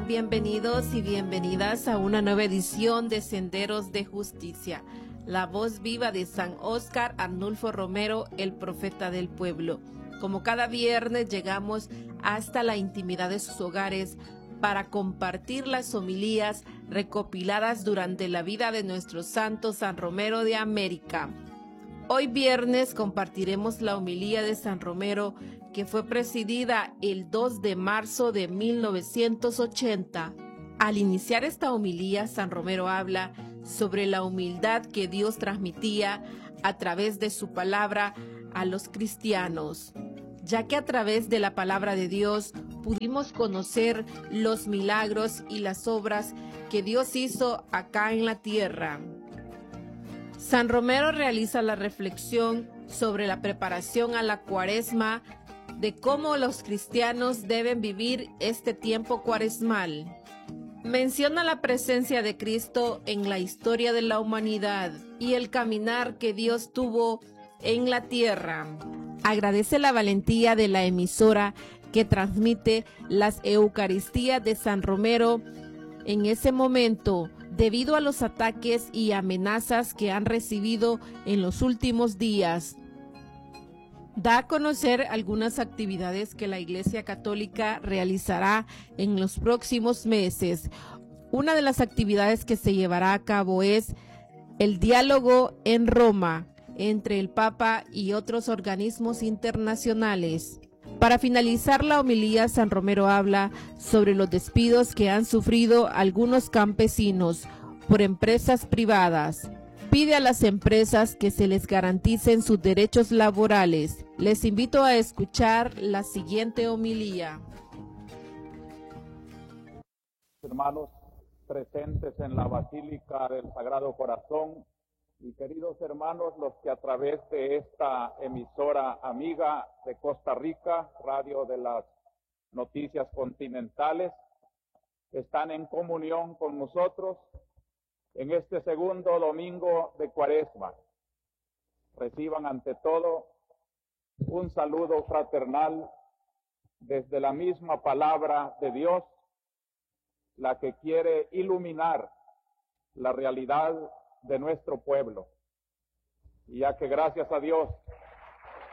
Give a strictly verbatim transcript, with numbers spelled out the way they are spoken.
Bienvenidos y bienvenidas a una nueva edición de Senderos de Justicia, la voz viva de San Óscar Arnulfo Romero, el profeta del pueblo. Como cada viernes llegamos hasta la intimidad de sus hogares para compartir las homilías recopiladas durante la vida de nuestro santo San Romero de América. Hoy viernes compartiremos la homilía de San Romero, que fue presidida el dos de marzo de mil novecientos ochenta. Al iniciar esta homilía, San Romero habla sobre la humildad que Dios transmitía a través de su palabra a los cristianos, ya que a través de la palabra de Dios pudimos conocer los milagros y las obras que Dios hizo acá en la tierra. San Romero realiza la reflexión sobre la preparación a la Cuaresma, de cómo los cristianos deben vivir este tiempo cuaresmal. Menciona la presencia de Cristo en la historia de la humanidad y el caminar que Dios tuvo en la tierra. Agradece la valentía de la emisora que transmite las Eucaristías de San Romero en ese momento, debido a los ataques y amenazas que han recibido en los últimos días. Da a conocer algunas actividades que la Iglesia Católica realizará en los próximos meses. Una de las actividades que se llevará a cabo es el diálogo en Roma entre el Papa y otros organismos internacionales. Para finalizar la homilía, San Romero habla sobre los despidos que han sufrido algunos campesinos por empresas privadas. Pide a las empresas que se les garanticen sus derechos laborales. Les invito a escuchar la siguiente homilía. Hermanos presentes en la Basílica del Sagrado Corazón y queridos hermanos, los que a través de esta emisora amiga de Costa Rica, Radio de las Noticias Continentales, están en comunión con nosotros en este segundo domingo de Cuaresma. Reciban ante todo un saludo fraternal desde la misma palabra de Dios, la que quiere iluminar la realidad de nuestro pueblo. Y ya que gracias a Dios